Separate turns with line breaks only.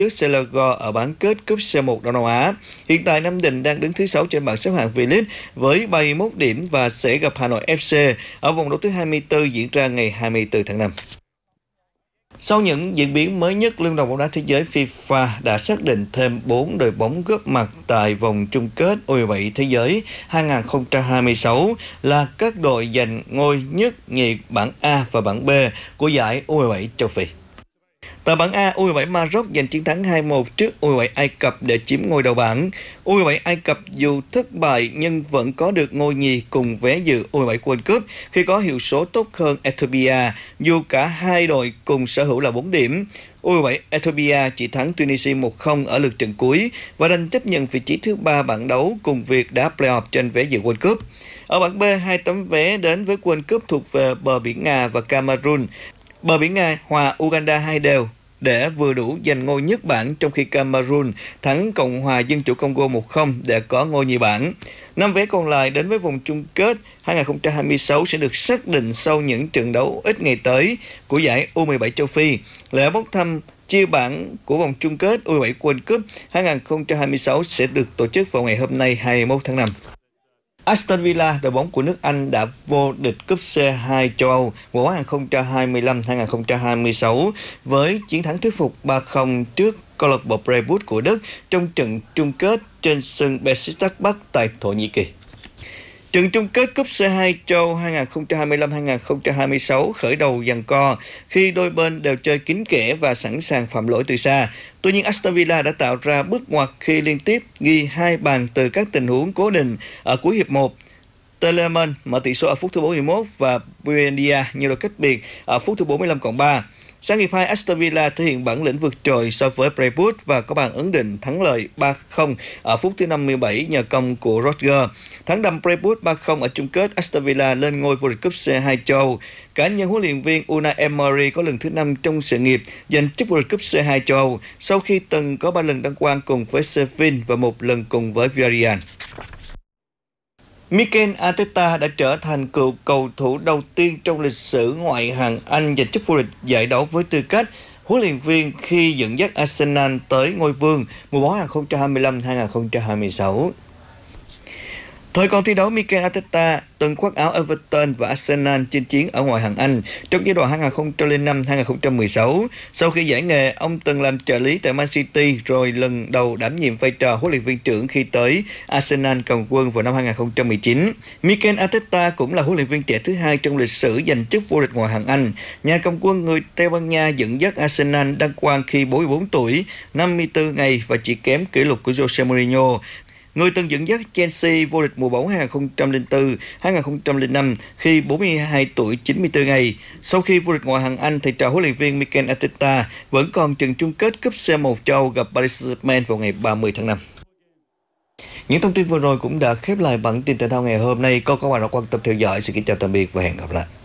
trước Selangor ở bán kết cúp C1 Đông Nam Á. Hiện tại Nam Định đang đứng thứ 6 trên bảng xếp hạng V-League với 31 điểm và sẽ gặp Hà Nội FC ở vòng đấu thứ 24 diễn ra ngày 24 tháng 5. Sau những diễn biến mới nhất, Liên đoàn bóng đá thế giới FIFA đã xác định thêm 4 đội bóng góp mặt tại vòng chung kết U17 Thế giới 2026 là các đội giành ngôi nhất nhì bảng A và bảng B của giải U17 châu Phi. Tại bảng A, U17 Maroc giành chiến thắng 2-1 trước U17 Ai Cập để chiếm ngôi đầu bảng. U17 Ai Cập dù thất bại nhưng vẫn có được ngôi nhì cùng vé dự U17 World Cup khi có hiệu số tốt hơn Ethiopia, dù cả hai đội cùng sở hữu là 4 điểm. U17 Ethiopia chỉ thắng Tunisia 1-0 ở lượt trận cuối và đành chấp nhận vị trí thứ 3 bảng đấu cùng việc đá playoff trên vé dự World Cup. Ở bảng B, 2 tấm vé đến với World Cup thuộc về bờ biển Nga và Cameroon. Bờ biển Nga hòa Uganda 2-2 để vừa đủ giành ngôi nhất bảng, trong khi Cameroon thắng Cộng hòa Dân chủ Congo 1-0 để có ngôi nhì bảng. 5 vé còn lại đến với vòng chung kết 2026 sẽ được xác định sau những trận đấu ít ngày tới của giải U17 châu Phi. Lễ bốc thăm chia bảng của vòng chung kết U17 World Cup 2026 sẽ được tổ chức vào ngày hôm nay 21 tháng 5. Aston Villa, đội bóng của nước Anh đã vô địch cúp C2 châu Âu mùa 2025-2026 với chiến thắng thuyết phục 3-0 trước câu lạc bộ Brentford của Đức trong trận chung kết trên sân Beşiktaş Bắc tại Thổ Nhĩ Kỳ. Trận chung kết cúp C2 châu 2025-2026 khởi đầu giằng co khi đôi bên đều chơi kín kẽ và sẵn sàng phạm lỗi từ xa. Tuy nhiên, Aston Villa đã tạo ra bước ngoặt khi liên tiếp ghi 2 bàn từ các tình huống cố định ở cuối hiệp 1. Telemann mở tỷ số ở phút thứ 41 và Buendia nhiều đội cách biệt ở phút thứ 45+3. Sang hiệp 2, Aston Villa thể hiện bản lĩnh vượt trội so với Brentford và có bàn ấn định thắng lợi 3-0 ở phút thứ 57 nhờ công của Rodgers. Thắng đậm Brentford 3-0 ở chung kết, Aston Villa lên ngôi vô địch cúp C2 châu Âu. Cá nhân huấn luyện viên Unai Emery có lần thứ 5 trong sự nghiệp giành chức vô địch cúp C2 châu Âu sau khi từng có 3 lần đăng quang cùng với Sevilla và 1 lần cùng với Villarreal. Mikel Arteta đã trở thành cựu cầu thủ đầu tiên trong lịch sử ngoại hạng Anh giành chức vô địch giải đấu với tư cách huấn luyện viên khi dẫn dắt Arsenal tới ngôi vương mùa bóng 2025-2026. Thời còn thi đấu, Mikel Arteta từng khoác áo Everton và Arsenal chinh chiến ở ngoại hạng Anh trong giai đoạn 2005-2016. Sau khi giải nghề, ông từng làm trợ lý tại Man City rồi lần đầu đảm nhiệm vai trò huấn luyện viên trưởng khi tới Arsenal cầm quân vào năm 2019. Mikel Arteta cũng là huấn luyện viên trẻ thứ 2 trong lịch sử giành chức vô địch ngoại hạng Anh. Nhà cầm quân người Tây Ban Nha dẫn dắt Arsenal đăng quang khi 44 tuổi, 54 ngày và chỉ kém kỷ lục của Jose Mourinho, người từng dẫn dắt Chelsea vô địch mùa bóng 2004-2005 khi 42 tuổi 94 ngày. Sau khi vô địch ngoại hạng Anh, thầy trò huấn luyện viên Mikel Arteta vẫn còn trận chung kết cúp C1 châu Âu gặp Paris Saint-Germain vào ngày 30 tháng 5. Những thông tin vừa rồi cũng đã khép lại bản tin thể thao ngày hôm nay. Các bạn đã quan tâm theo dõi. Xin kính chào tạm biệt và hẹn gặp lại.